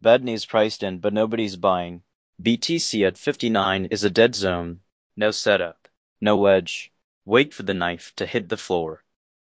Bad news priced in, but nobody's buying. BTC at 59 is a dead zone. No setup. No wedge. Wait for the knife to hit the floor.